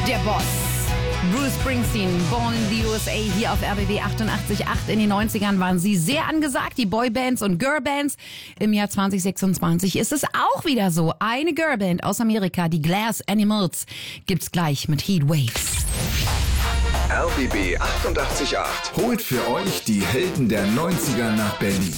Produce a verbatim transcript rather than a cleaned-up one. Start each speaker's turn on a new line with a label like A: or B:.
A: Der Boss. Bruce Springsteen, Born in the U S A, hier auf R B B achtundachtzig Komma acht. In den neunzigern waren sie sehr angesagt, die Boybands und Girlbands. Im Jahr zwanzig sechsundzwanzig ist es auch wieder so. Eine Girlband aus Amerika, die Glass Animals, gibt's gleich mit Heat Waves.
B: R B B achtundachtzig Komma acht
C: holt für euch die Helden der neunziger nach Berlin.